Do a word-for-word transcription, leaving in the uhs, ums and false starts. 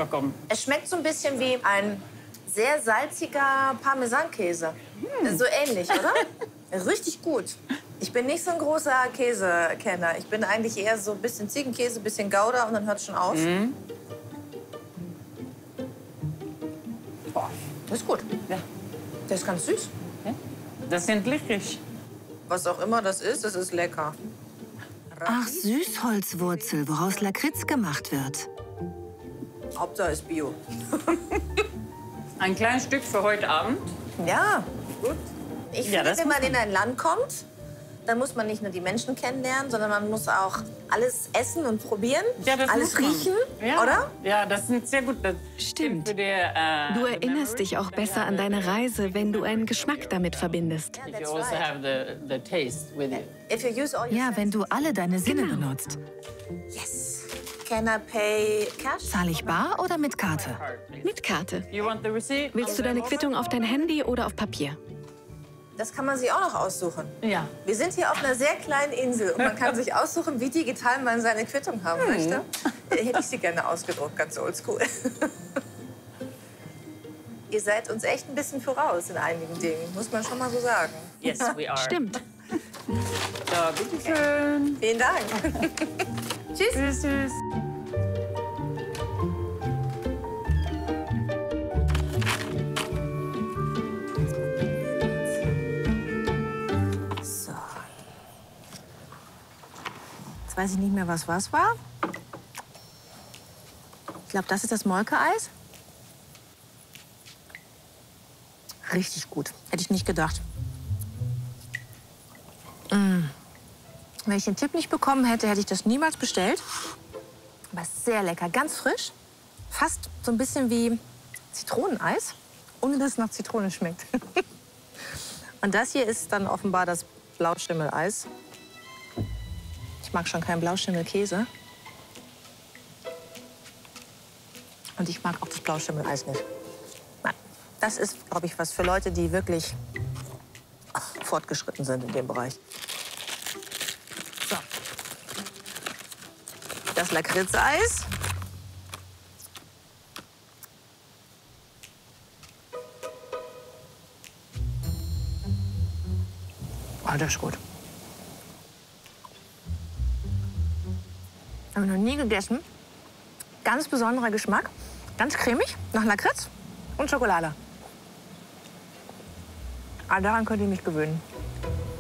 Stockholm. Es schmeckt so ein bisschen wie ein sehr salziger Parmesankäse. Mm. So ähnlich, oder? Richtig gut. Ich bin nicht so ein großer Käsekenner. Ich bin eigentlich eher so ein bisschen Ziegenkäse, ein bisschen Gouda und dann hört es schon auf. Mm. Boah, das ist gut. Ja. Der ist ganz süß. Ja. Das sind Licorice. Was auch immer das ist, das ist lecker. Ach, Süßholzwurzel, woraus Lakritz gemacht wird. Hauptsache ist Bio. Ein kleines Stück für heute Abend. Ja, gut. Ich finde, ja, wenn man in ein Land kommt, dann muss man nicht nur die Menschen kennenlernen, sondern man muss auch alles essen und probieren, ja, das alles riechen, ja. oder? Ja, das ist sehr gut. Das Stimmt. Für die, äh, du erinnerst dich auch besser an deine Reise, wenn du einen Geschmack damit verbindest. Ja, wenn du alle deine Sinne Genau. benutzt. Yes. Can I pay cash? Zahle ich bar oder mit Karte? Mit Karte. You want the receipt? Willst du deine Quittung auf dein Handy oder auf Papier? Das kann man sich auch noch aussuchen. Ja. Wir sind hier auf einer sehr kleinen Insel und man kann sich aussuchen, wie digital man seine Quittung haben hm. möchte. Hätte ich sie gerne ausgedruckt, ganz oldschool. Ihr seid uns echt ein bisschen voraus in einigen Dingen, muss man schon mal so sagen. Yes, we are. Stimmt. Ja, bitteschön. Vielen Dank. Tschüss. Tschüss, tschüss. So. Jetzt weiß ich nicht mehr, was was war. Ich glaube, das ist das Molke-Eis. Richtig gut. Hätte ich nicht gedacht. Mm. Wenn ich den Tipp nicht bekommen hätte, hätte ich das niemals bestellt. Aber sehr lecker, ganz frisch. Fast so ein bisschen wie Zitroneneis, ohne dass es nach Zitrone schmeckt. Und das hier ist dann offenbar das Blauschimmelleis. Ich mag schon keinen Blauschimmelkäse. Und ich mag auch das Blauschimmelleis nicht. Nein, das ist, glaube ich, was für Leute, die wirklich fortgeschritten sind in dem Bereich. So. Das Lakritzeis. Oh, das ist gut. Habe ich noch nie gegessen. Ganz besonderer Geschmack. Ganz cremig, nach Lakritz und Schokolade. Aber daran könnt ihr mich gewöhnen.